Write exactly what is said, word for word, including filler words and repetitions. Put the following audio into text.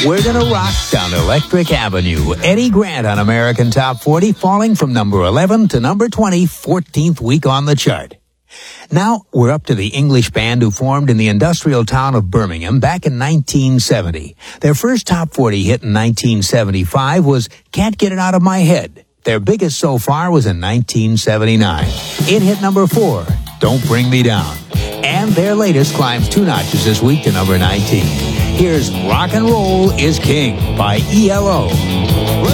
We're gonna rock down Electric Avenue. Eddie Grant on American Top forty, falling from number eleven to number twenty, fourteenth week on the chart. Now, we're up to the English band who formed in the industrial town of Birmingham back in nineteen seventy. Their first top forty hit in nineteen seventy-five was Can't Get It Out of My Head. Their biggest so far was in nineteen seventy-nine. It hit number four, Don't Bring Me Down. And their latest climbs two notches this week to number nineteen. Here's Rock and Roll is King by E L O.